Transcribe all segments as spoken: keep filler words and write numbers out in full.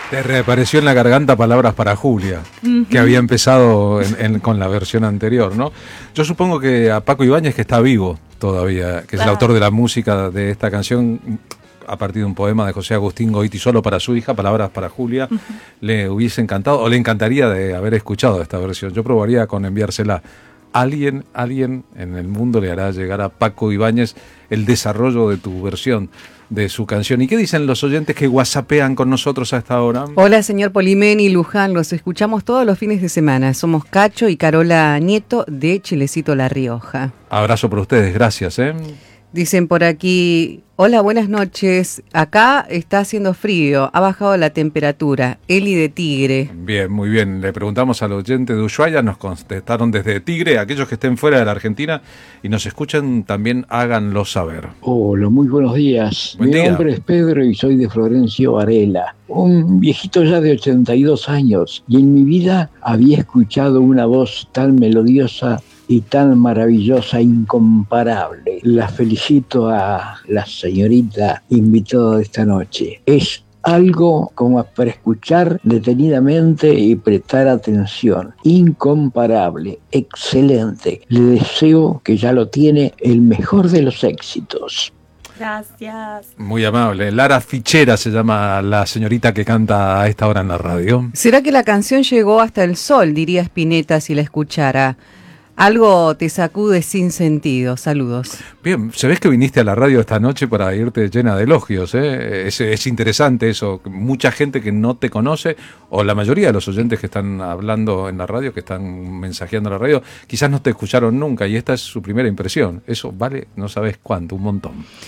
Te reapareció en la garganta Palabras para Julia, uh-huh. que había empezado en, en, con la versión anterior, ¿no? Yo supongo que a Paco Ibáñez, que está vivo todavía, que es claro. el autor de la música de esta canción, a partir de un poema de José Agustín Goiti solo para su hija, Palabras para Julia, uh-huh. le hubiese encantado, o le encantaría de haber escuchado esta versión. Yo probaría con enviársela. Alguien, alguien en el mundo le hará llegar a Paco Ibáñez el desarrollo de tu versión de su canción. ¿Y qué dicen los oyentes que whatsappean con nosotros a esta hora? Hola, señor Polimeni, Luján, los escuchamos todos los fines de semana. Somos Cacho y Carola Nieto de Chilecito, La Rioja. Abrazo por ustedes, gracias, ¿eh? Dicen por aquí, hola, buenas noches. Acá está haciendo frío, ha bajado la temperatura. Eli de Tigre. Bien, muy bien. Le preguntamos al oyente de Ushuaia, nos contestaron desde Tigre. Aquellos que estén fuera de la Argentina y nos escuchan, también háganlo saber. Hola, muy buenos días. Buen Mi día. nombre es Pedro y soy de Florencio Varela. Un viejito ya de ochenta y dos años. Y en mi vida había escuchado una voz tan melodiosa y tan maravillosa, incomparable. La felicito a la señorita invitada de esta noche. Es algo como para escuchar detenidamente y prestar atención. Incomparable, excelente. Le deseo, que ya lo tiene, el mejor de los éxitos. Gracias. Muy amable. Lara Fichera se llama la señorita que canta a esta hora en la radio. ¿Será que la canción llegó hasta el sol? Diría Spinetta si la escuchara. Algo te sacude sin sentido. Saludos. Bien, se ves que viniste a la radio esta noche para irte llena de elogios, ¿eh? Es, es interesante eso. Mucha gente que no te conoce, o la mayoría de los oyentes que están hablando en la radio, que están mensajeando en la radio, quizás no te escucharon nunca y esta es su primera impresión. Eso vale, no sabes cuánto, un montón.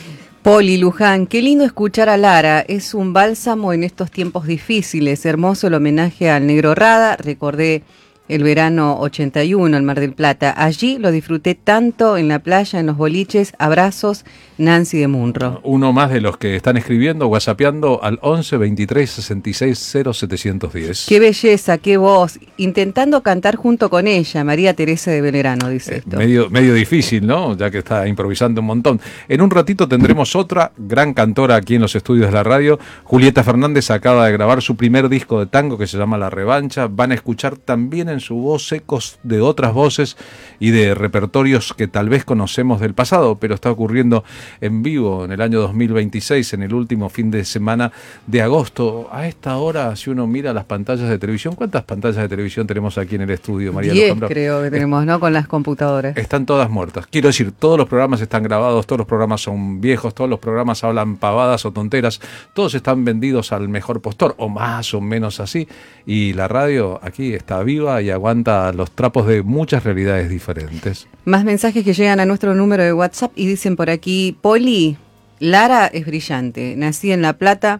Poli, Luján, qué lindo escuchar a Lara. Es un bálsamo en estos tiempos difíciles. Hermoso el homenaje al Negro Rada. Recordé el verano ochenta y uno en Mar del Plata. Allí lo disfruté tanto en la playa, en los boliches. Abrazos, Nancy de Munro. Uno más de los que están escribiendo, whatsappeando al once veintitrés sesenta y seis cero setecientos diez. Qué belleza, qué voz. Intentando cantar junto con ella, María Teresa de Belgrano, dice Eh, esto. medio, medio difícil, ¿no? Ya que está improvisando un montón. En un ratito tendremos otra gran cantora aquí en los estudios de la radio. Julieta Fernández acaba de grabar su primer disco de tango que se llama La Revancha. Van a escuchar también en su voz ecos de otras voces y de repertorios que tal vez conocemos del pasado, pero está ocurriendo en vivo en el año dos mil veintiséis, en el último fin de semana de agosto. A esta hora, si uno mira las pantallas de televisión, ¿cuántas pantallas de televisión tenemos aquí en el estudio, María Diez Alejandra? creo que tenemos, ¿no? Con las computadoras. Están todas muertas. Quiero decir, todos los programas están grabados, todos los programas son viejos, todos los programas hablan pavadas o tonteras, todos están vendidos al mejor postor, o más o menos así, y la radio aquí está viva y aguanta los trapos de muchas realidades diferentes. Más mensajes que llegan a nuestro número de WhatsApp y dicen por aquí, Poli, Lara es brillante, nací en La Plata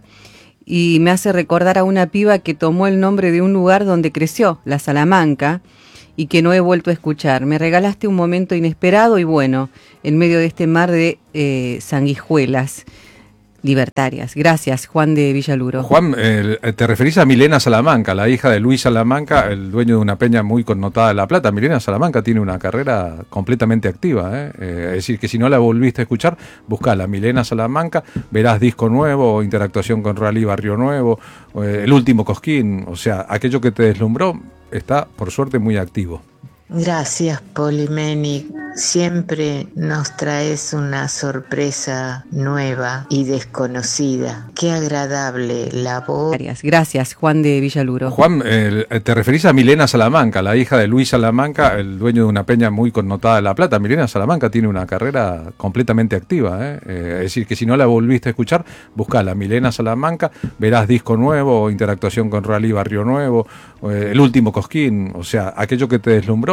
y me hace recordar a una piba que tomó el nombre de un lugar donde creció, la Salamanca, y que no he vuelto a escuchar. Me regalaste un momento inesperado y bueno, en medio de este mar de eh, sanguijuelas libertarias. Gracias, Juan de Villaluro. Juan, eh, te referís a Milena Salamanca, la hija de Luis Salamanca, el dueño de una peña muy connotada de La Plata. Milena Salamanca tiene una carrera completamente activa, ¿eh? Eh, es decir, que si no la volviste a escuchar, buscala, Milena Salamanca, verás disco nuevo, interactuación con Rally Barrio Nuevo, eh, el último Cosquín, o sea, aquello que te deslumbró está, por suerte, muy activo. Gracias, Polimeni. Siempre nos traes una sorpresa nueva y desconocida. Qué agradable la voz. Gracias, Juan de Villaluro. Juan, eh, te referís a Milena Salamanca, la hija de Luis Salamanca, el dueño de una peña muy connotada de La Plata. Milena Salamanca tiene una carrera completamente activa, ¿eh? Eh, es decir, que si no la volviste a escuchar, buscala, Milena Salamanca, verás disco nuevo, interactuación con Rally Barrio Nuevo, eh, el último Cosquín, o sea, aquello que te deslumbró